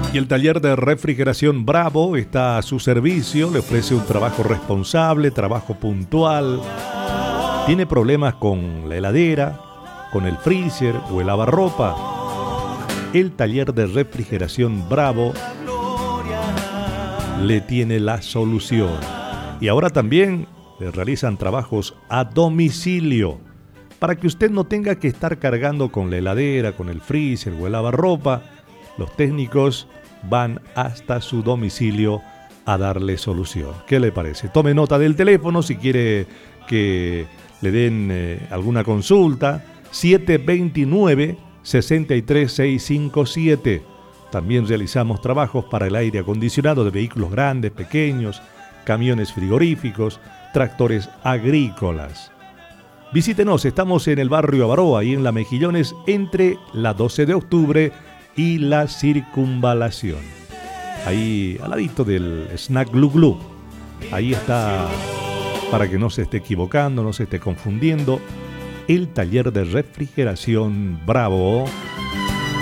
Y el taller de refrigeración Bravo está a su servicio, le ofrece un trabajo responsable, trabajo puntual. ¿Tiene problemas con la heladera, con el freezer o el lavarropa? El taller de refrigeración Bravo le tiene la solución. Y ahora también le realizan trabajos a domicilio para que usted no tenga que estar cargando con la heladera, con el freezer o el lavarropa. Los técnicos van hasta su domicilio a darle solución. ¿Qué le parece? Tome nota del teléfono si quiere que le den alguna consulta. 729-63657. También realizamos trabajos para el aire acondicionado de vehículos grandes, pequeños, camiones frigoríficos, tractores agrícolas. Visítenos, estamos en el barrio Avaroa, ahí en La Mejillones, entre la 12 de octubre y la Circunvalación. Ahí al ladito del Snack Glu Glu. Ahí está, para que no se esté equivocando, no se esté confundiendo, el taller de refrigeración Bravo.